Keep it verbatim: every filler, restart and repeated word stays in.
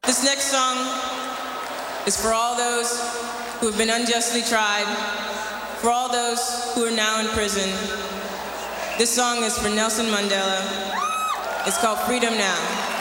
This next song is for all those who have been unjustly tried, for all those who are now in prison. This song is for Nelson Mandela. It's called Freedom Now.